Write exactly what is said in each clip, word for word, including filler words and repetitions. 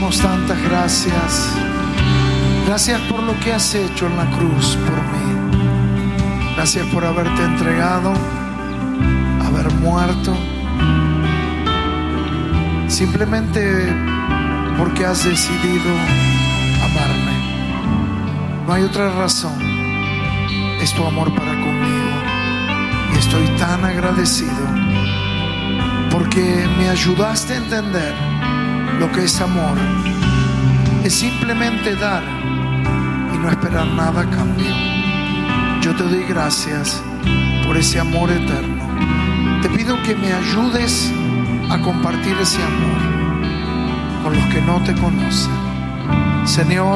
Tantas gracias. Gracias por lo que has hecho en la cruz por mí. Gracias por haberte entregado, haber muerto, simplemente porque has decidido amarme. No hay otra razón. Es tu amor para conmigo. Y estoy tan agradecido porque me ayudaste a entender lo que es amor. Es simplemente dar y no esperar nada a cambio. Yo te doy gracias por ese amor eterno. Te pido que me ayudes a compartir ese amor con los que no te conocen. Señor,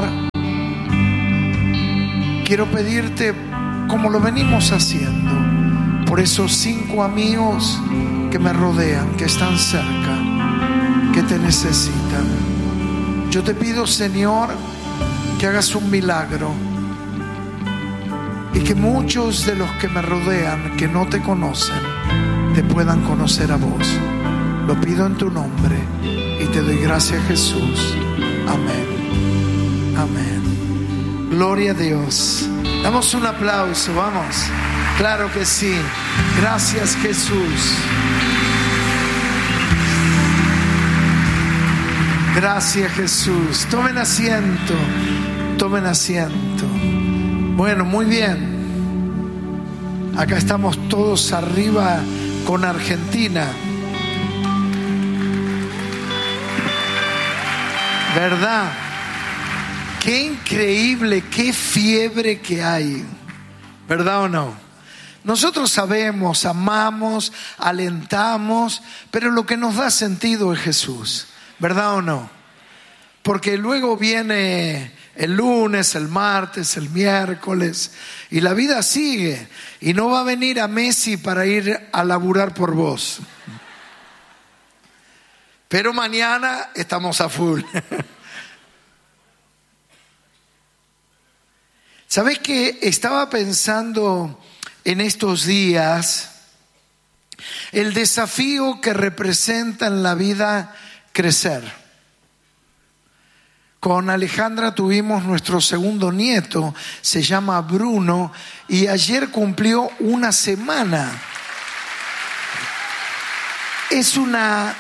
quiero pedirte, como lo venimos haciendo, por esos cinco amigos que me rodean, que están cerca, que te necesitan. Yo te pido, Señor, que hagas un milagro y que muchos de los que me rodean, que no te conocen, te puedan conocer a vos. Lo pido en tu nombre y te doy gracias, Jesús. Amén. Amén. Gloria a Dios. Damos un aplauso, vamos. Claro que sí. Gracias, Jesús. Gracias, Jesús. Tomen asiento, tomen asiento. Bueno, muy bien. Acá estamos todos arriba con Argentina. ¿Verdad? Qué increíble, qué fiebre que hay. ¿Verdad o no? Nosotros sabemos, amamos, alentamos, pero lo que nos da sentido es Jesús. ¿Verdad o no? Porque luego viene el lunes, el martes, el miércoles y la vida sigue. Y no va a venir a Messi para ir a laburar por vos. Pero mañana estamos a full. ¿Sabés qué? Estaba pensando en estos días el desafío que representa en la vida crecer. Con Alejandra tuvimos nuestro segundo nieto, se llama Bruno, y ayer cumplió una semana. Es una,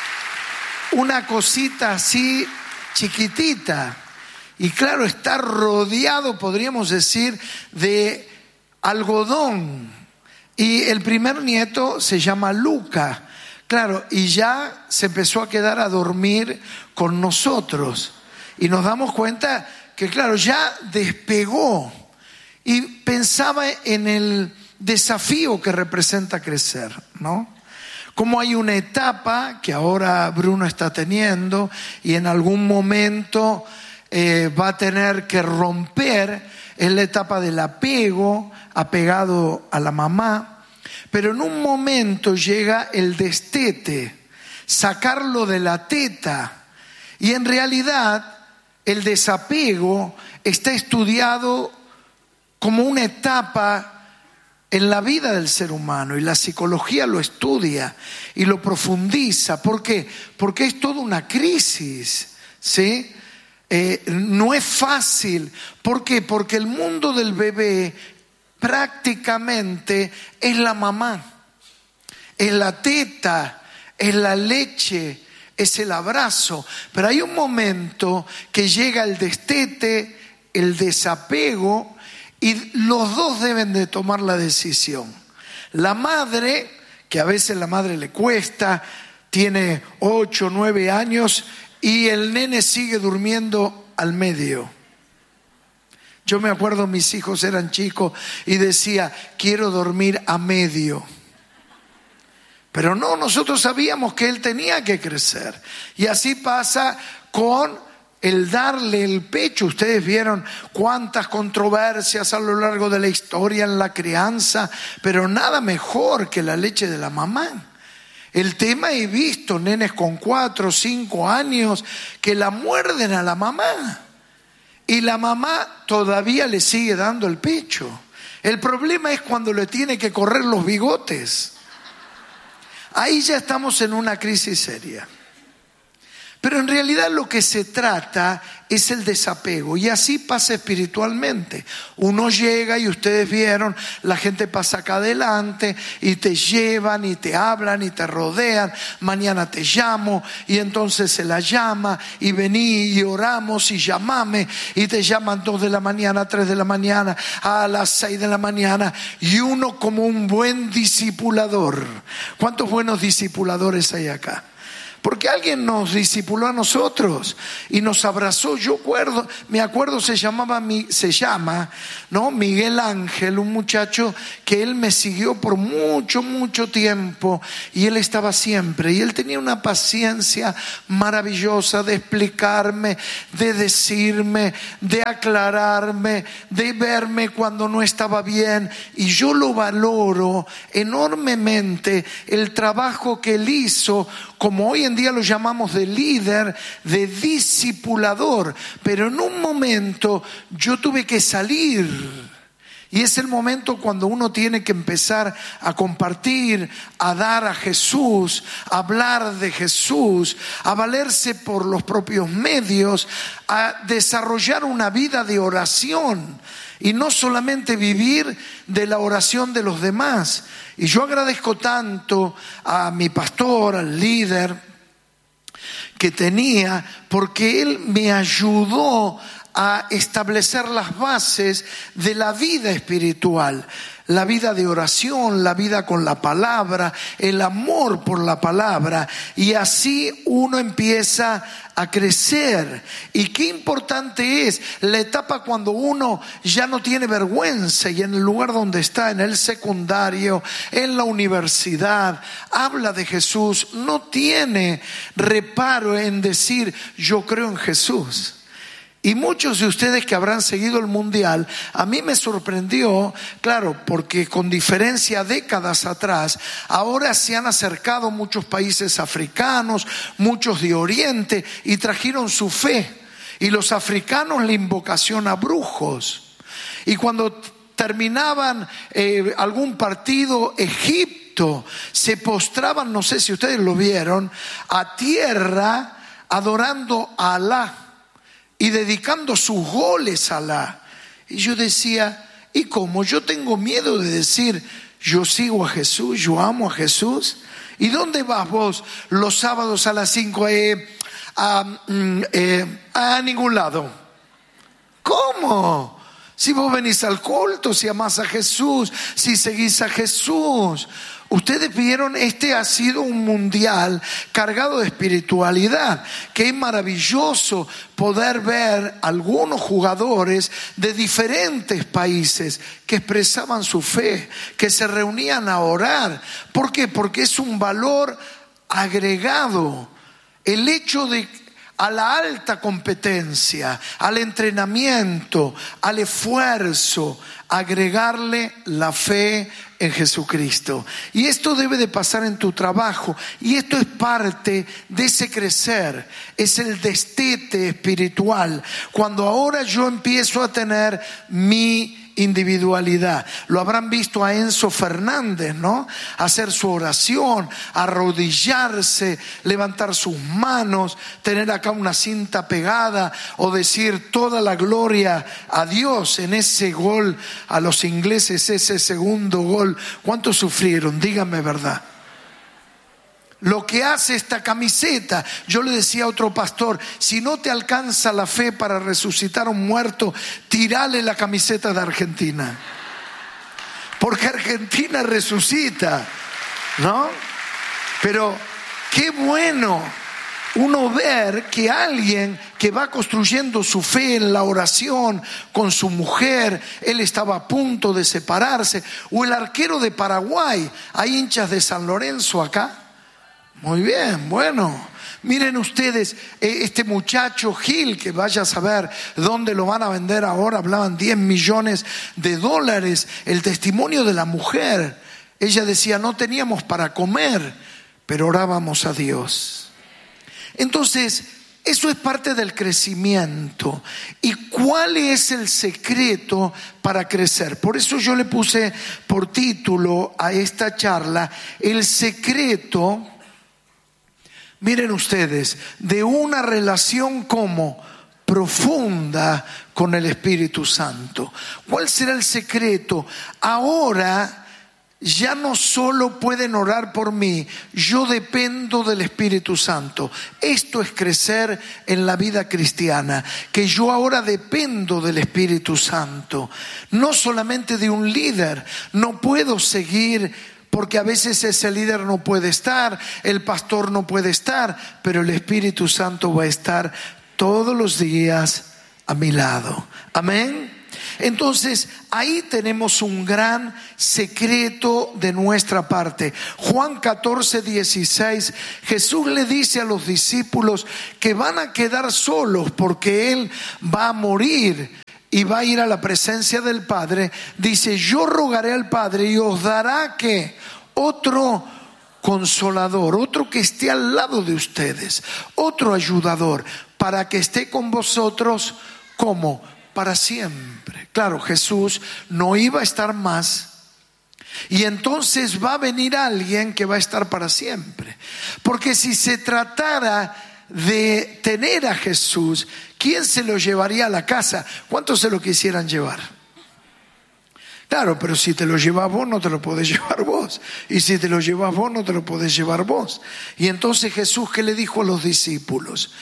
una cosita así chiquitita. Y claro, está rodeado, podríamos decir, de algodón. Y el primer nieto se llama Luca. Claro, y ya se empezó a quedar a dormir con nosotros. Y nos damos cuenta que, claro, ya despegó. Y pensaba en el desafío que representa crecer, ¿no? Como hay una etapa que ahora Bruno está teniendo y en algún momento eh, va a tener que romper, es la etapa del apego, apegado a la mamá. Pero en un momento llega el destete, sacarlo de la teta. Y en realidad el desapego está estudiado como una etapa en la vida del ser humano. Y la psicología lo estudia y lo profundiza. ¿Por qué? Porque es toda una crisis, ¿sí? Eh, no es fácil. ¿Por qué? Porque el mundo del bebé prácticamente es la mamá, es la teta, es la leche, es el abrazo. Pero hay un momento que llega el destete, el desapego, y los dos deben de tomar la decisión. La madre, que a veces la madre le cuesta, tiene ocho, nueve años y el nene sigue durmiendo al medio. Yo me acuerdo, mis hijos eran chicos y decía, quiero dormir a medio. Pero no, nosotros sabíamos que él tenía que crecer. Y así pasa con el darle el pecho. Ustedes vieron cuántas controversias a lo largo de la historia en la crianza, pero nada mejor que la leche de la mamá. El tema, he visto nenes con cuatro o cinco años que la muerden a la mamá. Y la mamá todavía le sigue dando el pecho. El problema es cuando le tiene que correr los bigotes. Ahí ya estamos en una crisis seria. Pero en realidad lo que se trata es el desapego, y así pasa espiritualmente. Uno llega y ustedes vieron, la gente pasa acá adelante y te llevan y te hablan y te rodean. Mañana te llamo, y entonces se la llama y vení y oramos y llamame, y te llaman dos de la mañana, tres de la mañana, a las seis de la mañana, y uno como un buen discipulador. ¿Cuántos buenos discipuladores hay acá? Porque alguien nos discipuló a nosotros y nos abrazó. Yo acuerdo, me acuerdo, se llamaba, se llama, ¿no? Miguel Ángel, un muchacho que él me siguió por mucho, mucho tiempo, y él estaba siempre, y él tenía una paciencia maravillosa de explicarme, de decirme, de aclararme, de verme cuando no estaba bien, y yo lo valoro enormemente, el trabajo que él hizo, como hoy en día lo llamamos de líder, de discipulador. Pero en un momento yo tuve que salir, y es el momento cuando uno tiene que empezar a compartir, a dar a Jesús, a hablar de Jesús, a valerse por los propios medios, a desarrollar una vida de oración y no solamente vivir de la oración de los demás. Y yo agradezco tanto a mi pastor, al líder que tenía, porque él me ayudó a establecer las bases de la vida espiritual, la vida de oración, la vida con la palabra, el amor por la palabra, y así uno empieza a crecer. Y qué importante es la etapa cuando uno ya no tiene vergüenza, y en el lugar donde está, en el secundario, en la universidad, habla de Jesús, no tiene reparo en decir yo creo en Jesús. Y muchos de ustedes que habrán seguido el mundial, a mí me sorprendió, claro, porque con diferencia décadas atrás, ahora se han acercado muchos países africanos, muchos de Oriente, y trajeron su fe. Y los africanos la invocación a brujos. Y cuando terminaban eh, algún partido, Egipto, se postraban, no sé si ustedes lo vieron, a tierra adorando a Alá y dedicando sus goles a Alá. Y yo decía, ¿y cómo? Yo tengo miedo de decir, yo sigo a Jesús, yo amo a Jesús. ¿Y dónde vas vos los sábados a las cinco? Eh, a, eh, a ningún lado. ¿Cómo? Si vos venís al culto, si amás a Jesús, si seguís a Jesús. Ustedes vieron, este ha sido un mundial cargado de espiritualidad, que es maravilloso poder ver algunos jugadores de diferentes países que expresaban su fe, que se reunían a orar. ¿Por qué? Porque es un valor agregado. El hecho de a la alta competencia, al entrenamiento, al esfuerzo, agregarle la fe en Jesucristo. Y esto debe de pasar en tu trabajo, y esto es parte de ese crecer, es el destete espiritual, cuando ahora yo empiezo a tener mi individualidad. Lo habrán visto a Enzo Fernández, ¿no? Hacer su oración, arrodillarse, levantar sus manos, tener acá una cinta pegada, o decir toda la gloria a Dios en ese gol a los ingleses, ese segundo gol. ¿Cuántos sufrieron? Díganme verdad. Lo que hace esta camiseta, yo le decía a otro pastor, si no te alcanza la fe para resucitar a un muerto, tirale la camiseta de Argentina, porque Argentina resucita, ¿no? Pero qué bueno uno ver que alguien que va construyendo su fe en la oración con su mujer, él estaba a punto de separarse, o el arquero de Paraguay. Hay hinchas de San Lorenzo acá. Muy bien, bueno, miren ustedes, este muchacho Gil, que vaya a saber dónde lo van a vender ahora, hablaban diez millones de dólares, el testimonio de la mujer. Ella decía, no teníamos para comer, pero orábamos a Dios. Entonces, eso es parte del crecimiento. ¿Y cuál es el secreto para crecer? Por eso yo le puse por título a esta charla, el secreto miren ustedes, de una relación como profunda con el Espíritu Santo. ¿Cuál será el secreto? Ahora ya no solo pueden orar por mí, yo dependo del Espíritu Santo. Esto es crecer en la vida cristiana, que yo ahora dependo del Espíritu Santo, no solamente de un líder. No puedo seguir porque a veces ese líder no puede estar, el pastor no puede estar, pero el Espíritu Santo va a estar todos los días a mi lado. Amén. Entonces, ahí tenemos un gran secreto de nuestra parte. Juan catorce, dieciséis, Jesús le dice a los discípulos que van a quedar solos porque Él va a morir y va a ir a la presencia del Padre. Dice, yo rogaré al Padre y os dará ¿qué? Otro consolador, otro que esté al lado de ustedes, otro ayudador, para que esté con vosotros como para siempre. Claro, Jesús no iba a estar más, y entonces va a venir alguien que va a estar para siempre. Porque si se tratara de tener a Jesús, ¿quién se lo llevaría a la casa? ¿Cuántos se lo quisieran llevar? Claro, pero si te lo llevas vos, no te lo podés llevar vos. Y si te lo llevas vos, no te lo podés llevar vos. Y entonces Jesús, ¿qué le dijo a los discípulos?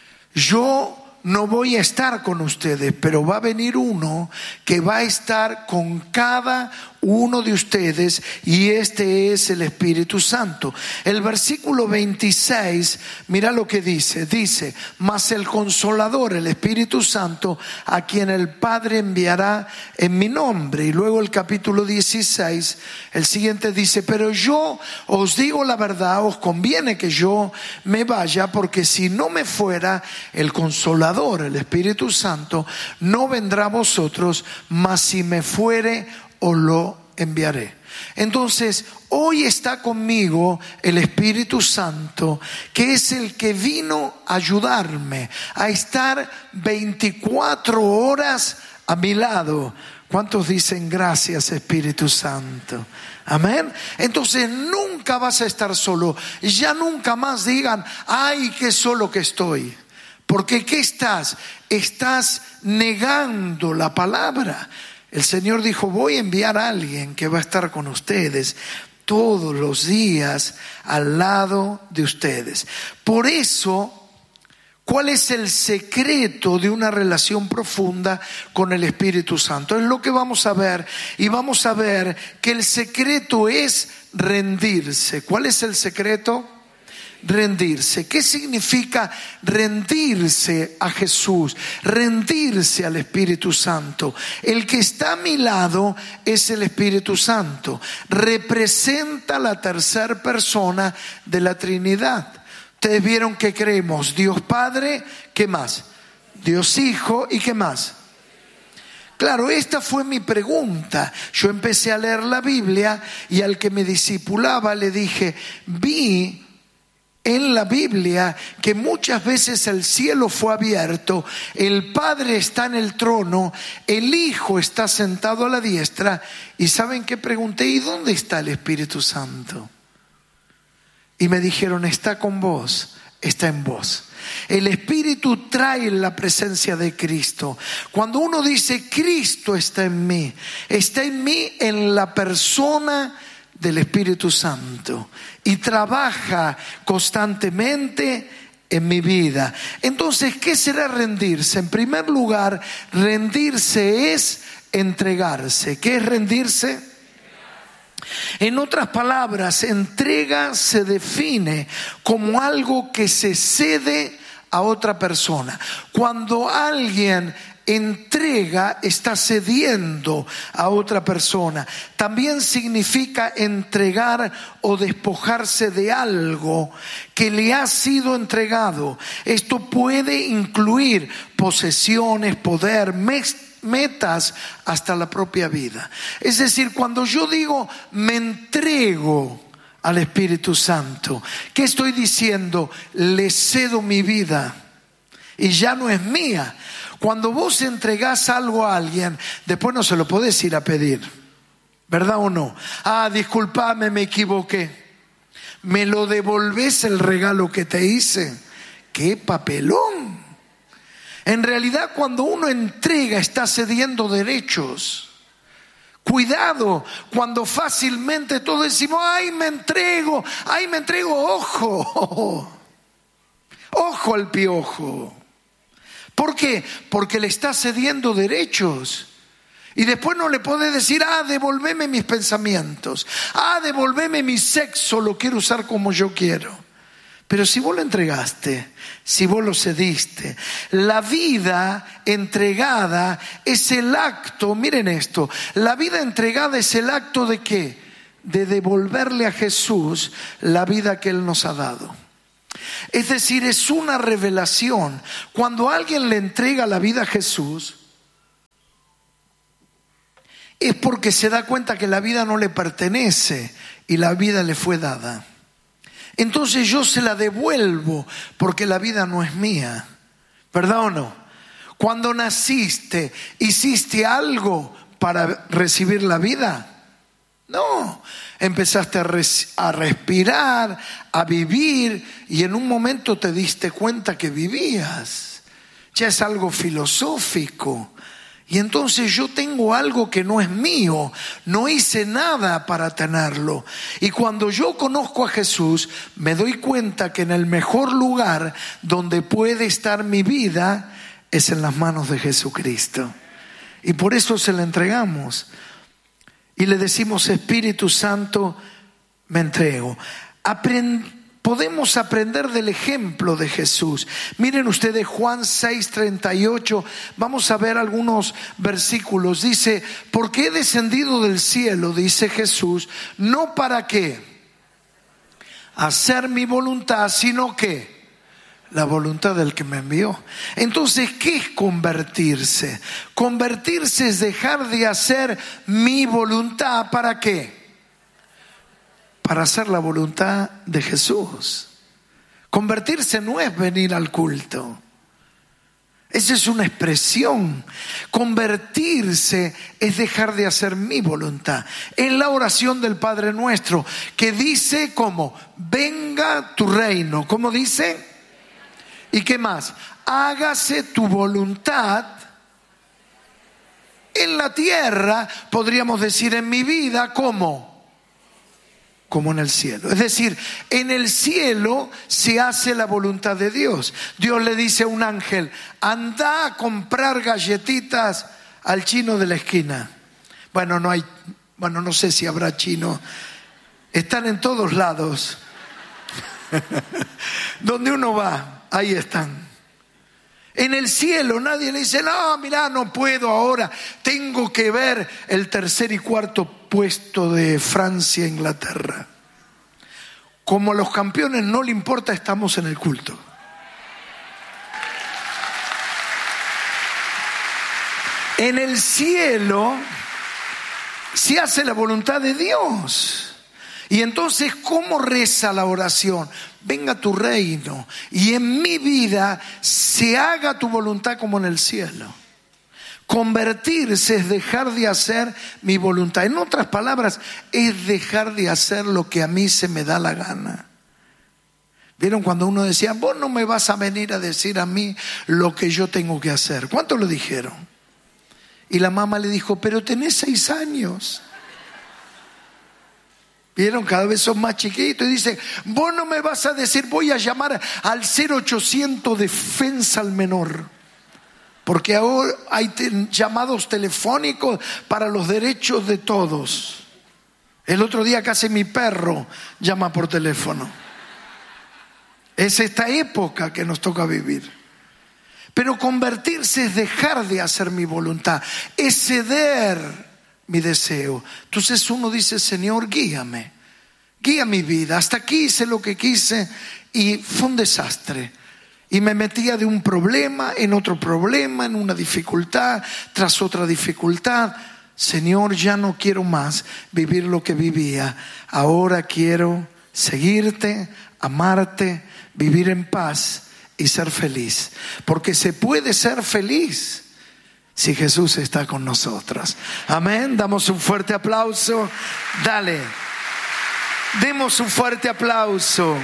Yo no voy a estar con ustedes, pero va a venir uno que va a estar con cada uno de ustedes, y este es el Espíritu Santo. El versículo veintiséis, mira lo que dice, dice, mas el Consolador, el Espíritu Santo, a quien el Padre enviará en mi nombre. Y luego el capítulo dieciséis, el siguiente dice, pero yo os digo la verdad, os conviene que yo me vaya, porque si no me fuera, el Consolador, el Espíritu Santo, no vendrá a vosotros, mas si me fuere, os lo enviaré. Entonces, hoy está conmigo el Espíritu Santo, que es el que vino a ayudarme a estar veinticuatro horas a mi lado. ¿Cuántos dicen gracias, Espíritu Santo? Amén. Entonces nunca vas a estar solo. Ya nunca más digan, ay, qué solo que estoy. Porque ¿qué estás? Estás negando la palabra. El Señor dijo, voy a enviar a alguien que va a estar con ustedes todos los días al lado de ustedes. Por eso, ¿cuál es el secreto de una relación profunda con el Espíritu Santo? Es lo que vamos a ver, y vamos a ver que el secreto es rendirse. ¿Cuál es el secreto? Rendirse. ¿Qué significa rendirse a Jesús? Rendirse al Espíritu Santo. El que está a mi lado es el Espíritu Santo. Representa la tercera persona de la Trinidad. Ustedes vieron que creemos Dios Padre, ¿qué más? Dios Hijo, ¿y qué más? Claro, esta fue mi pregunta. Yo empecé a leer la Biblia y al que me discipulaba le dije, vi en la Biblia que muchas veces el cielo fue abierto, el Padre está en el trono, el Hijo está sentado a la diestra, y ¿saben qué pregunté? ¿Y dónde está el Espíritu Santo? Y me dijeron, está con vos, está en vos. El Espíritu trae la presencia de Cristo. Cuando uno dice Cristo está en mí, está en mí en la persona del Espíritu Santo, y trabaja constantemente en mi vida. Entonces, ¿qué será rendirse? En primer lugar, rendirse es entregarse. ¿Qué es rendirse? En otras palabras, entrega se define como algo que se cede a otra persona. Cuando alguien entrega, está cediendo a otra persona. También significa entregar o despojarse de algo que le ha sido entregado. Esto puede incluir posesiones, poder, metas, hasta la propia vida. Es decir, cuando yo digo me entrego al Espíritu Santo, ¿qué estoy diciendo? Le cedo mi vida y ya no es mía. Cuando vos entregás algo a alguien, después no se lo podés ir a pedir, ¿verdad o no? Ah, discúlpame, me equivoqué. ¿Me lo devolvés el regalo que te hice? ¡Qué papelón! En realidad, cuando uno entrega, está cediendo derechos. Cuidado, cuando fácilmente todos decimos, ¡ay, me entrego! ¡Ay, me entrego! ¡Ojo! ¡Ojo al piojo! ¿Por qué? Porque le está cediendo derechos. Y después no le podés decir, ah, devolveme mis pensamientos, ah, devolveme mi sexo, lo quiero usar como yo quiero. Pero si vos lo entregaste, si vos lo cediste, la vida entregada es el acto, miren esto, la vida entregada es el acto de ¿qué? De devolverle a Jesús la vida que Él nos ha dado. Es decir, es una revelación. Cuando alguien le entrega la vida a Jesús, es porque se da cuenta que la vida no le pertenece y la vida le fue dada. Entonces yo se la devuelvo porque la vida no es mía. ¿Verdad o no? Cuando naciste, ¿hiciste algo para recibir la vida? No. Empezaste a, res- a respirar, a vivir, y en un momento te diste cuenta que vivías. Ya es algo filosófico. Y entonces yo tengo algo que no es mío, no hice nada para tenerlo. Y cuando yo conozco a Jesús, me doy cuenta que en el mejor lugar donde puede estar mi vida es en las manos de Jesucristo. Y por eso se la entregamos. Y le decimos, Espíritu Santo, me entrego. Aprend- Podemos aprender del ejemplo de Jesús. Miren ustedes Juan seis treinta y ocho. Vamos a ver algunos versículos. Dice, porque he descendido del cielo, dice Jesús, no para qué hacer mi voluntad, sino que la voluntad del que me envió. Entonces, ¿qué es convertirse? Convertirse es dejar de hacer mi voluntad. ¿Para qué? Para hacer la voluntad de Jesús. Convertirse no es venir al culto. Esa es una expresión. Convertirse es dejar de hacer mi voluntad. En la oración del Padre Nuestro, que dice como, venga tu reino. ¿Cómo dice? ¿Y qué más? Hágase tu voluntad en la tierra, podríamos decir en mi vida, ¿cómo? Como en el cielo. Es decir, en el cielo se hace la voluntad de Dios. Dios le dice a un ángel, anda a comprar galletitas al chino de la esquina. Bueno, no hay, bueno, no sé si habrá chino. Están en todos lados. Donde uno va, ahí están. En el cielo nadie le dice, no, mira, no puedo ahora, tengo que ver el tercer y cuarto puesto de Francia e Inglaterra. Como a los campeones no le importa, estamos en el culto. En el cielo se hace la voluntad de Dios. Y entonces, ¿cómo reza la oración? Venga tu reino y en mi vida se haga tu voluntad como en el cielo. Convertirse es dejar de hacer mi voluntad. En otras palabras, es dejar de hacer lo que a mí se me da la gana. ¿Vieron cuando uno decía, vos no me vas a venir a decir a mí lo que yo tengo que hacer? ¿Cuántos lo dijeron? Y la mamá le dijo, pero tenés seis años. ¿Vieron? Cada vez son más chiquitos y dicen, vos no me vas a decir, voy a llamar al cero ochocientos defensa al menor. Porque ahora hay te- llamados telefónicos para los derechos de todos. El otro día casi mi perro llama por teléfono. Es esta época que nos toca vivir. Pero convertirse es dejar de hacer mi voluntad, es ceder mi deseo. Entonces uno dice, Señor, guíame, guía mi vida. Hasta aquí hice lo que quise y fue un desastre. Y me metía de un problema en otro problema, en una dificultad tras otra dificultad. Señor, ya no quiero más vivir lo que vivía. Ahora quiero seguirte, amarte, vivir en paz y ser feliz. Porque se puede ser feliz si Jesús está con nosotros. Amén. Damos un fuerte aplauso. Dale. Demos un fuerte aplauso.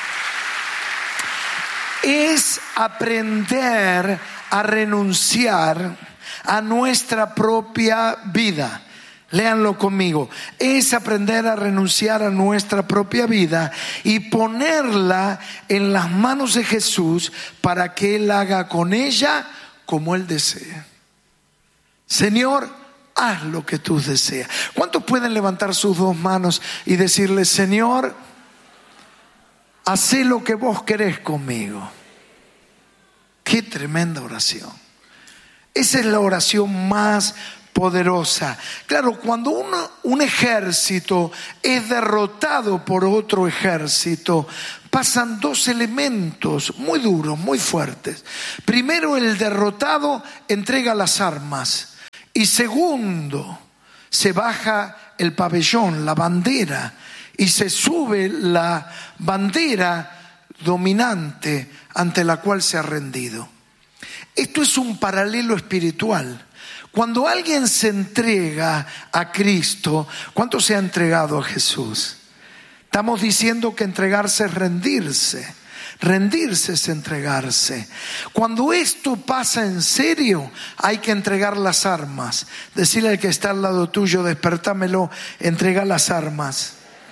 Es aprender a renunciar a nuestra propia vida. Léanlo conmigo. Es aprender a renunciar a nuestra propia vida y ponerla en las manos de Jesús para que Él haga con ella como Él desea. Señor, haz lo que tú deseas. ¿Cuántos pueden levantar sus dos manos y decirle: Señor, haz lo que vos querés conmigo? Qué tremenda oración. Esa es la oración más poderosa. Claro, cuando uno, un ejército es derrotado por otro ejército, pasan dos elementos muy duros, muy fuertes. Primero, el derrotado entrega las armas. Y segundo, se baja el pabellón, la bandera, y se sube la bandera dominante ante la cual se ha rendido. Esto es un paralelo espiritual. Cuando alguien se entrega a Cristo, ¿cuánto se ha entregado a Jesús? Estamos diciendo que entregarse es rendirse. Rendirse es entregarse. Cuando esto pasa en serio, hay que entregar las armas. Decirle al que está al lado tuyo: despertámelo, entrega las armas.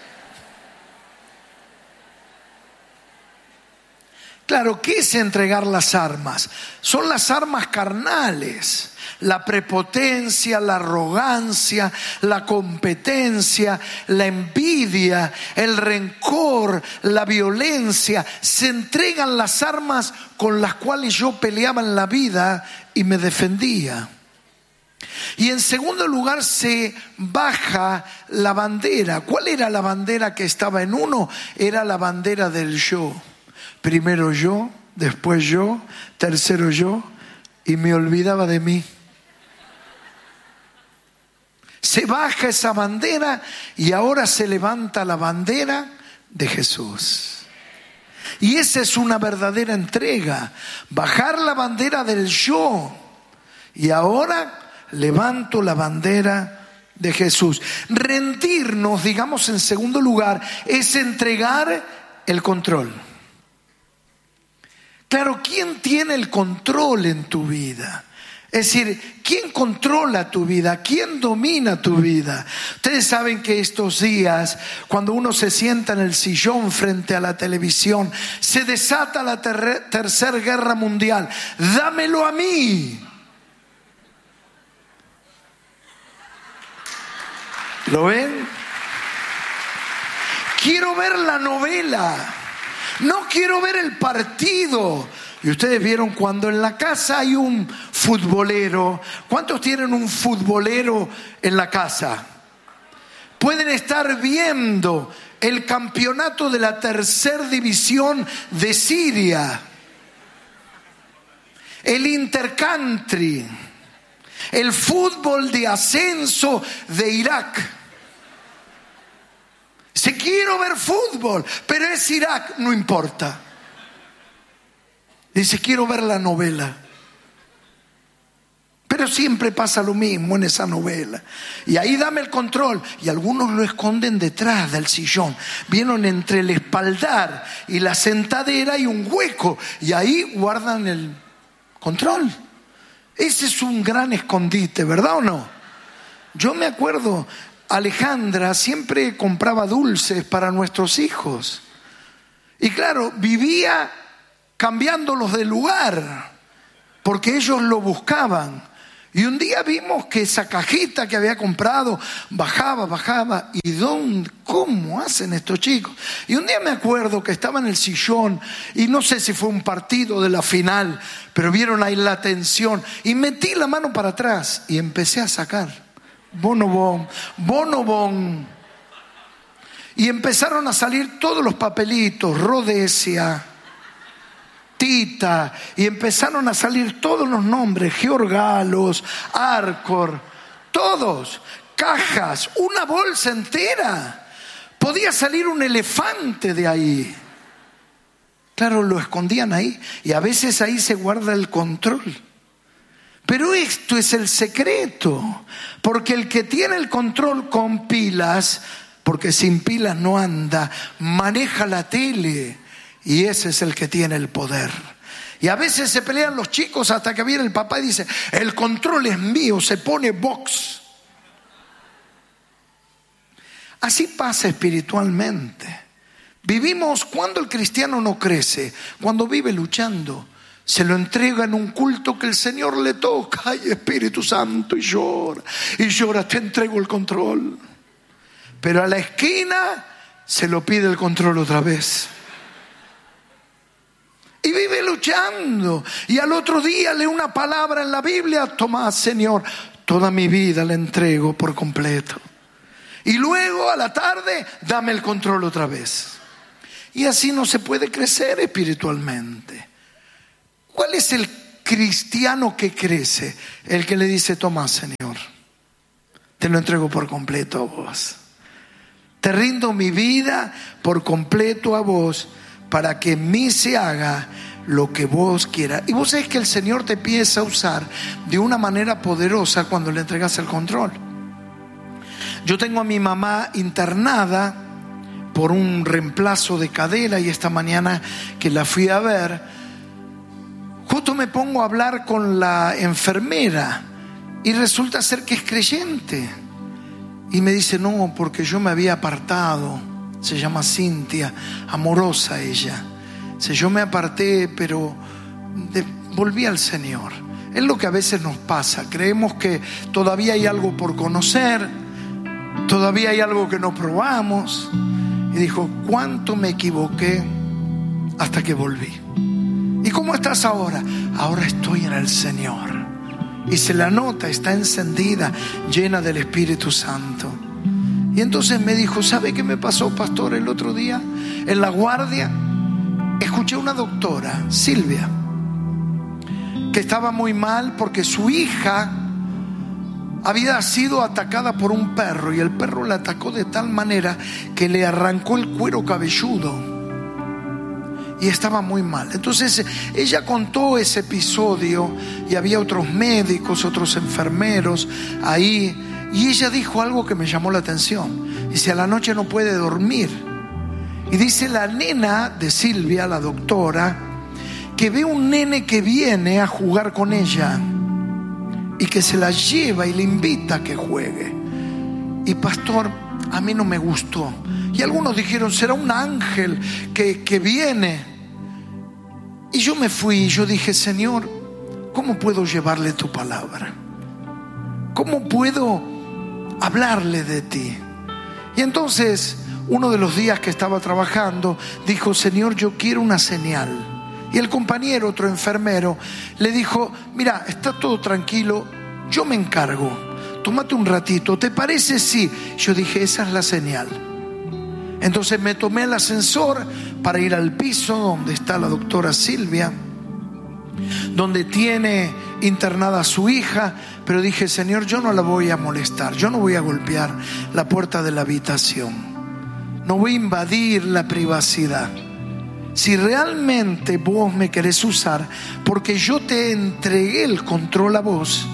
Claro, ¿qué es entregar las armas? Son las armas carnales. La prepotencia, la arrogancia, la competencia, la envidia, el rencor, la violencia. Se entregan las armas con las cuales yo peleaba en la vida y me defendía. Y en segundo lugar, se baja la bandera. ¿Cuál era la bandera que estaba en uno? Era la bandera del yo. Primero yo, después yo, tercero yo, y me olvidaba de mí. Se baja esa bandera y ahora se levanta la bandera de Jesús. Y esa es una verdadera entrega. Bajar la bandera del yo. Y ahora levanto la bandera de Jesús. Rendirnos, digamos en segundo lugar, es entregar el control. Claro, ¿quién tiene el control en tu vida? Es decir, ¿quién controla tu vida? ¿Quién domina tu vida? Ustedes saben que estos días, cuando uno se sienta en el sillón frente a la televisión, se desata la ter- tercera guerra mundial. ¡Dámelo a mí! ¿Lo ven? Quiero ver la novela. No quiero ver el partido. Y ustedes vieron cuando en la casa hay un futbolero. ¿Cuántos tienen un futbolero en la casa? Pueden estar viendo el campeonato de la tercera división de Siria, el intercountry, el fútbol de ascenso de Irak. Si quiero ver fútbol, pero es Irak, no importa. Dice, quiero ver la novela. Pero siempre pasa lo mismo en esa novela. Y ahí dame el control. Y algunos lo esconden detrás del sillón. Vieron entre el espaldar y la sentadera hay un hueco. Y ahí guardan el control. Ese es un gran escondite, ¿verdad o no? Yo me acuerdo, Alejandra siempre compraba dulces para nuestros hijos. Y claro, vivía cambiándolos de lugar, porque ellos lo buscaban. Y un día vimos que esa cajita que había comprado bajaba, bajaba. ¿Y dónde? ¿Cómo hacen estos chicos? Y un día me acuerdo que estaba en el sillón y no sé si fue un partido de la final, pero vieron ahí la tensión y metí la mano para atrás y empecé a sacar bonobón, bonobón. Y empezaron a salir todos los papelitos, Rhodesia, Tita, y empezaron a salir todos los nombres, Georgalos, Arcor, todos, cajas, una bolsa entera. Podía salir un elefante de ahí. Claro, lo escondían ahí y a veces ahí se guarda el control. Pero esto es el secreto, porque el que tiene el control con pilas porque sin pilas no anda. Maneja la tele y ese es el que tiene el poder. Y a veces se pelean los chicos hasta que viene el papá y dice: el control es mío, se pone box. Así pasa espiritualmente. Vivimos cuando el cristiano no crece, cuando vive luchando. Se lo entrega en un culto que el Señor le toca. Ay, Espíritu Santo, y llora, y llora, te entrego el control. Pero a la esquina se lo pide el control otra vez. Y vive luchando. Y al otro día lee una palabra en la Biblia: toma, Señor, toda mi vida la entrego por completo. Y luego a la tarde, dame el control otra vez. Y así no se puede crecer espiritualmente. ¿Cuál es el cristiano que crece? El que le dice: toma, Señor, te lo entrego por completo a vos. Te rindo mi vida por completo a vos, para que en mí se haga lo que vos quieras. Y vos sabés que el Señor te empieza a usar de una manera poderosa cuando le entregas el control. Yo tengo a mi mamá internada por un reemplazo de cadera, y esta mañana que la fui a ver, justo me pongo a hablar con la enfermera y resulta ser que es creyente. Y me dice: no, porque yo me había apartado. Se llama Cintia, amorosa ella. Dice: yo me aparté, pero de, volví al Señor. Es lo que a veces nos pasa. Creemos que todavía hay algo por conocer, todavía hay algo que no probamos. Y dijo: cuánto me equivoqué hasta que volví. ¿Y cómo estás ahora? Ahora estoy en el Señor. Y se la nota, está encendida, llena del Espíritu Santo. Y entonces me dijo: ¿sabe qué me pasó, pastor, el otro día? En la guardia escuché a una doctora, Silvia, que estaba muy mal porque su hija había sido atacada por un perro, y el perro la atacó de tal manera que le arrancó el cuero cabelludo y estaba muy mal. Entonces ella contó ese episodio y había otros médicos, otros enfermeros ahí, y ella dijo algo que me llamó la atención. Dice: a la noche no puede dormir. Y dice la nena de Silvia, la doctora, que ve un nene que viene a jugar con ella y que se la lleva y le invita a que juegue. Y pastor, a mí no me gustó. Y algunos dijeron: será un ángel que, que viene. Y yo me fui y yo dije: Señor, ¿cómo puedo llevarle tu palabra? ¿Cómo puedo hablarle de ti? Y entonces, uno de los días que estaba trabajando, dijo: Señor, yo quiero una señal. Y el compañero, otro enfermero, le dijo: mira, está todo tranquilo, yo me encargo, tómate un ratito, ¿te parece? Sí. Yo dije: esa es la señal. Entonces me tomé el ascensor para ir al piso donde está la doctora Silvia, donde tiene internada a su hija. Pero dije: Señor, yo no la voy a molestar, yo no voy a golpear la puerta de la habitación, no voy a invadir la privacidad. Si realmente vos me querés usar, porque yo te entregué el control a vos,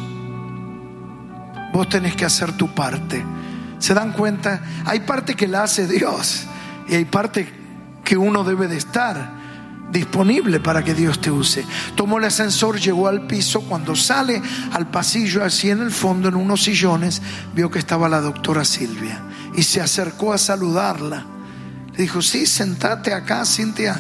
vos tenés que hacer tu parte. ¿Se dan cuenta? Hay parte que la hace Dios y hay parte que uno debe de estar disponible para que Dios te use. Tomó el ascensor, llegó al piso. Cuando sale al pasillo, así en el fondo, en unos sillones, vio que estaba la doctora Silvia y se acercó a saludarla. Le dijo: sí, sentate acá, Cintia.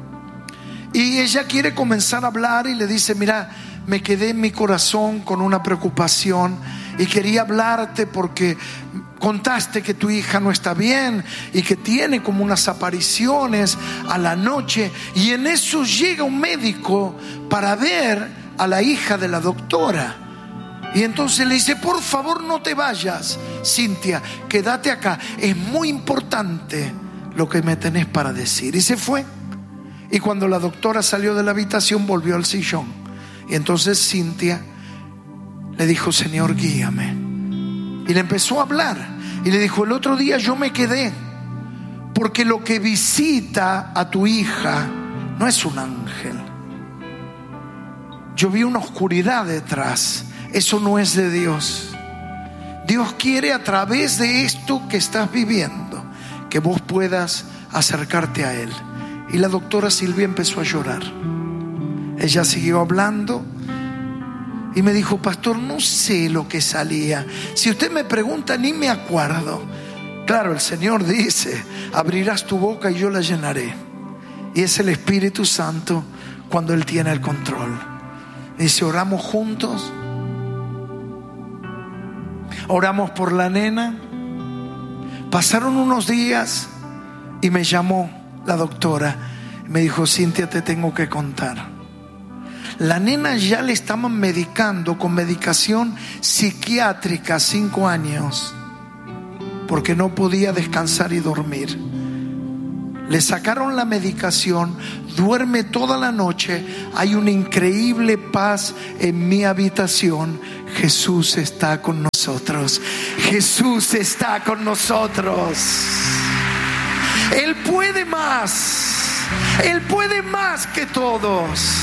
Y ella quiere comenzar a hablar y le dice: mira, me quedé en mi corazón con una preocupación y quería hablarte porque contaste que tu hija no está bien y que tiene como unas apariciones a la noche. Y en eso llega un médico para ver a la hija de la doctora. Y entonces le dice: por favor, no te vayas, Cintia, quédate acá, es muy importante lo que me tenés para decir. Y se fue. Y cuando la doctora salió de la habitación, volvió al sillón. Y entonces Cintia le dijo: Señor, guíame. Y le empezó a hablar y le dijo: el otro día yo me quedé porque lo que visita a tu hija no es un ángel. Yo vi una oscuridad detrás. Eso no es de Dios. Dios quiere, a través de esto que estás viviendo, que vos puedas acercarte a Él. Y la doctora Silvia empezó a llorar. Ella siguió hablando y me dijo: pastor, no sé lo que salía. Si usted me pregunta, ni me acuerdo. Claro, el Señor dice: abrirás tu boca y yo la llenaré. Y es el Espíritu Santo cuando Él tiene el control. Dice: oramos juntos. Oramos por la nena. Pasaron unos días y me llamó la doctora. Me dijo: Cintia, te tengo que contar. La nena ya le estaban medicando con medicación psiquiátrica cinco años porque no podía descansar y dormir. Le sacaron la medicación, duerme toda la noche. Hay una increíble paz en mi habitación. Jesús está con nosotros. Jesús está con nosotros. Él puede más. Él puede más que todos.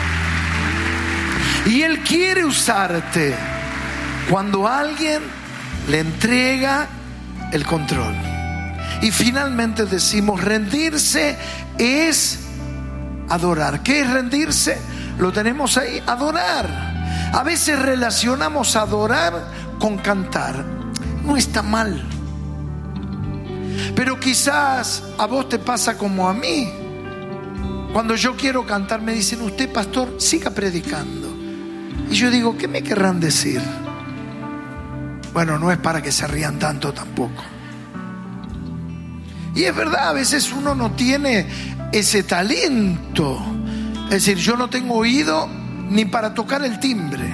Y Él quiere usarte cuando alguien le entrega el control. Y finalmente decimos: rendirse es adorar. ¿Qué es rendirse? Lo tenemos ahí: adorar. A veces relacionamos adorar con cantar. No está mal, pero quizás a vos te pasa como a mí. Cuando yo quiero cantar me dicen: usted, pastor, siga predicando. Y yo digo: ¿qué me querrán decir? Bueno, no es para que se rían tanto tampoco. Y es verdad, a veces uno no tiene ese talento. Es decir, yo no tengo oído ni para tocar el timbre.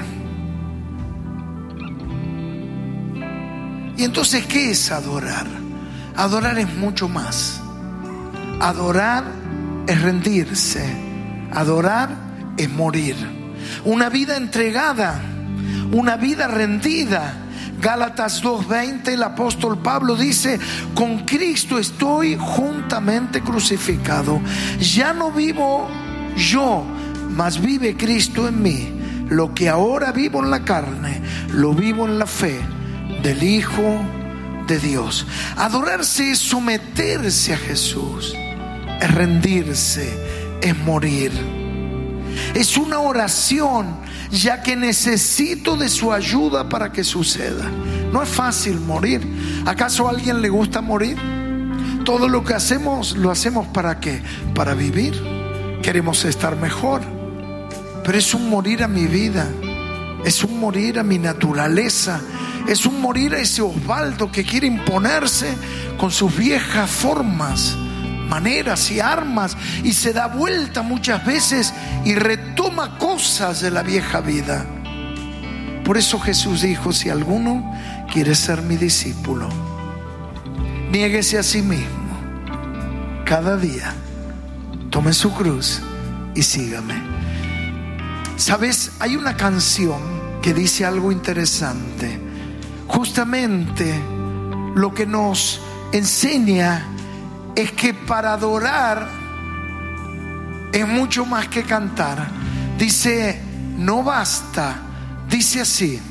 Y entonces, ¿qué es adorar? Adorar es mucho más. Adorar es rendirse. Adorar es morir. Una vida entregada, una vida rendida. Gálatas dos veinte, el apóstol Pablo dice: con Cristo estoy juntamente crucificado. Ya no vivo yo, mas vive Cristo en mí. Lo que ahora vivo en la carne, lo vivo en la fe del Hijo de Dios. Adorarse es someterse a Jesús, es rendirse, es morir. Es una oración, ya que necesito de su ayuda para que suceda. No es fácil morir. ¿Acaso a alguien le gusta morir? Todo lo que hacemos, lo hacemos ¿para qué? Para vivir. Queremos estar mejor. Pero es un morir a mi vida. Es un morir a mi naturaleza. Es un morir a ese Osvaldo que quiere imponerse con sus viejas formas, maneras y armas, y se da vuelta muchas veces y retoma cosas de la vieja vida. Por eso Jesús dijo: si alguno quiere ser mi discípulo, niéguese a sí mismo cada día, tome su cruz y sígame. ¿Sabes? Hay una canción que dice algo interesante. Justamente lo que nos enseña es que para adorar es mucho más que cantar. Dice: no basta, dice así: